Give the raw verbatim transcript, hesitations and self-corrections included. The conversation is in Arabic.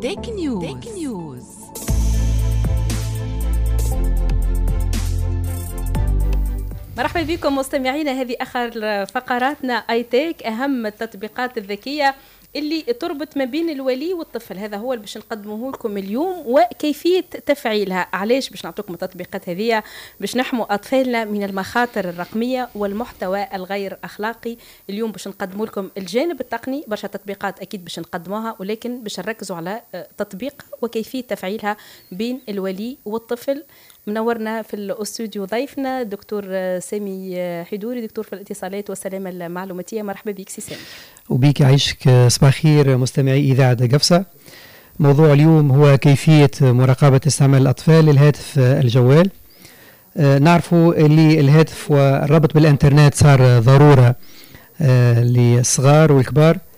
تك نيوز. تك نيوز. مرحبا بكم مستمعينا، هذه آخر فقراتنا اي تيك، أهم التطبيقات الذكية اللي تربط ما بين الولي والطفل. هذا هو اللي باش نقدمه لكم اليوم وكيفية تفعيلها. علاش باش نعطيكم التطبيقات هذه؟ باش نحموا أطفالنا من المخاطر الرقمية والمحتوى الغير أخلاقي. اليوم باش نقدموا لكم الجانب التقني، برشا تطبيقات أكيد باش نقدموها، ولكن باش نركزوا على تطبيق وكيفية تفعيلها بين الولي والطفل. منورنا في الاستوديو ضيفنا دكتور سامي حيدوري، دكتور في الاتصالات والسلامه المعلوماتيه. مرحبا بك سي سامي. وبيك يعيشك. صباح الخير مستمعي اذاعه قفصه. موضوع اليوم هو كيفيه مراقبه استعمال الاطفال للهاتف الجوال. آه نعرفوا اللي الهاتف والربط بالانترنت صار ضروره آه للصغار والكبار.